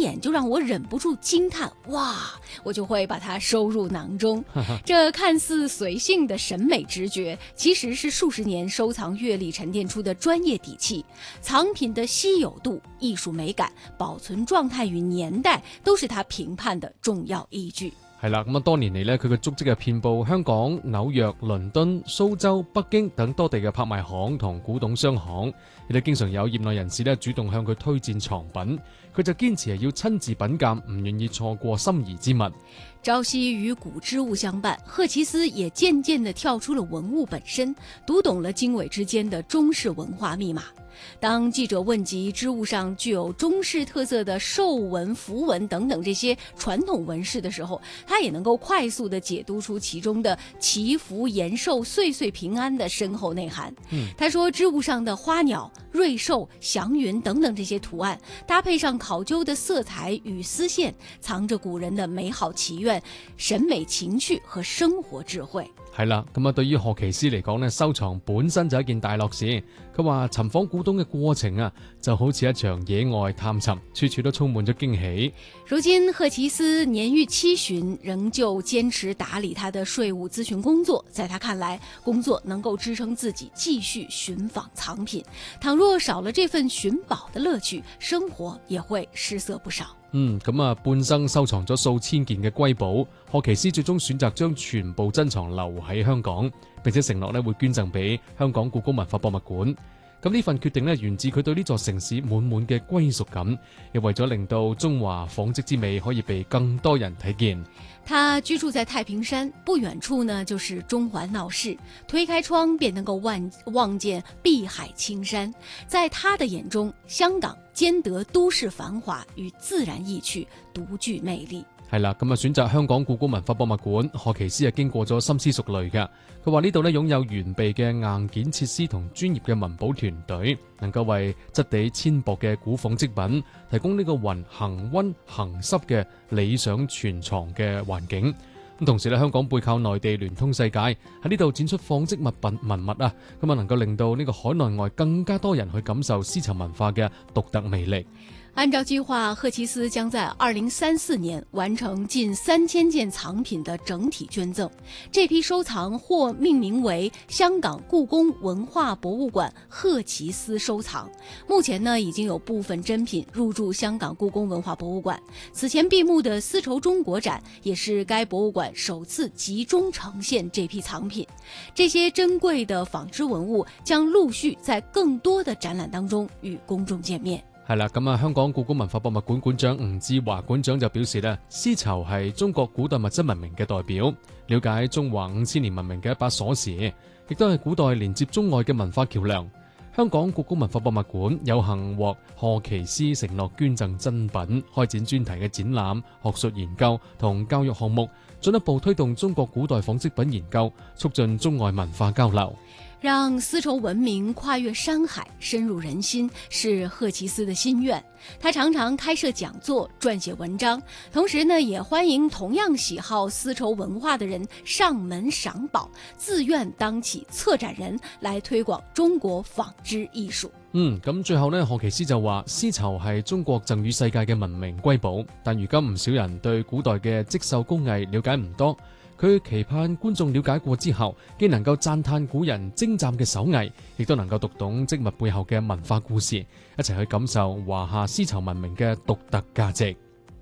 眼就让我忍不住惊叹，哇，我就会把它收入囊中。这看似随性的审美直觉，其实是数十年收藏阅历沉淀出的专业底气。藏品的稀有度、艺術美感、保存狀態與年代，都是他評判的重要依據。 係啦，咁多年嚟呢，佢嘅足跡係遍佈香港、紐約、倫敦、蘇州、北京等多地嘅拍賣行同古董商行，亦都經常有業內人士呢主動向佢推薦藏品，佢就堅持係要親自品鑑，唔願意錯過心儀之物。 朝夕與古之物相伴，赫奇斯也漸漸地跳出了文物本身，讀懂了經緯之間的中式文化密碼。當記者問及織物上具有中式特色的獸紋、符文等等這些傳統紋飾的時候，他也能夠快速地解讀出其中的祈福延壽、歲歲平安的深厚內涵。他說織物上的花鳥、瑞獸、祥雲等等這些圖案，搭配上考究的色彩與絲線，藏着古人的美好祈願、審美情趣和生活智慧。 係啦，咁對於賀奇斯嚟講呢，收藏本身就係一件大樂事。佢話尋訪古董嘅過程啊，就好似一場野外探尋，處處都充滿咗驚喜。 如今賀奇斯年逾70，仍舊堅持打理他的稅務諮詢工作。在他看來，工作能夠支撐自己繼續尋訪藏品。倘若少了這份尋寶的樂趣，生活也會失色不少。 半生收藏咗數千件嘅瑰寶，賀奇斯最終選擇將全部珍藏留喺香港，並且承諾咧會捐贈俾香港故宮文化博物館。咁呢份決定咧源自佢對呢座城市滿滿嘅歸屬感，亦為咗令到中華紡織之美可以被更多人睇見。 他居住在太平山，不遠處呢就是中環鬧市，推開窗便能夠望見碧海青山。在他的眼中，香港兼得都市繁華與自然意趣，獨具魅力。 係啦，選擇香港故宮文化博物館，賀奇斯係經過咗深思熟慮嘅。佢話呢度擁有完備嘅硬件設施同專業嘅文保團隊，能夠為質地纖薄嘅古紡織品提供呢個恒溫恒濕嘅理想存藏嘅環境。同時香港背靠內地聯通世界，喺呢度展出紡織文物啊，能夠令到呢個海內外更加多人去感受絲綢文化嘅獨特魅力。 按照計劃，賀奇斯將在2034年完成近3000件藏品的整體捐贈。這批收藏或命名為香港故宮文化博物館賀奇斯收藏。目前呢，已經有部分珍品入駐香港故宮文化博物館。此前閉幕的絲綢中國展，也是該博物館首次集中呈現這批藏品。這些珍貴的紡織文物將陸續在更多的展覽當中與公眾見面。 係啦，香港故宮文化博物館館長吳志華館長就表示咧，絲綢係中國古代物質文明嘅代表，了解中華5000年文明嘅一把鎖匙，亦都係古代連接中外嘅文化橋樑。香港故宮文化博物館有幸獲賀奇斯承諾捐贈珍品，開展專題嘅展覽、學術研究同教育項目，進一步推動中國古代紡織品研究，促進中外文化交流。 讓絲綢文明跨越山海，深入人心，是賀奇斯的心願。他常常開設講座，撰寫文章，同時呢，也歡迎同樣喜好絲綢文化的人上門賞寶，自願當起策展人，來推廣中國紡織藝術。 咁最後呢，賀奇斯就話絲綢係中國贈予世界嘅文明瑰寶，但如今唔少人對古代嘅織繡工藝了解唔多。佢期盼觀眾了解過之後，既能夠讚嘆古人精湛嘅手藝，亦都能夠讀懂織物背後嘅文化故事，一齊去感受華夏絲綢文明嘅獨特價值。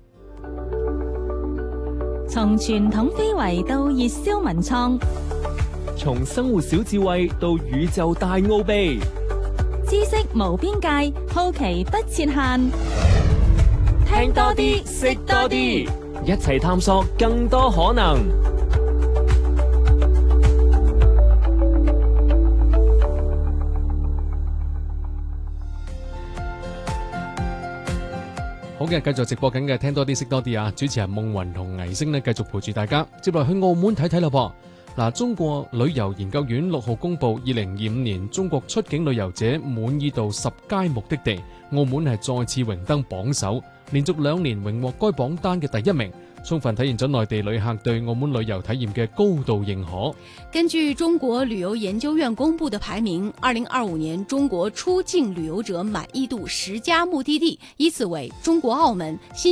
從傳統非遺到熱銷文創， 從生活小智慧到宇宙大奧秘， 知識無邊界，好奇不設限。 聽多啲，識多啲，一齊探索更多可能。 好嘅，繼續直播緊嘅聽多啲識多啲啊！主持人夢雲同倪星呢繼續陪住大家，接落去澳門睇睇啦噃。嗱，中國旅遊研究院6號公布2025年中國出境旅遊者滿意度10佳目的地，澳門係再次榮登榜首，連續2年榮獲該榜單嘅第1名。充分體現咗內地旅客對澳門旅遊體驗嘅高度認可。 根據中國旅遊研究院公布的排名，2025年中國出境旅遊者滿意度10佳目的地依次為中國澳門、新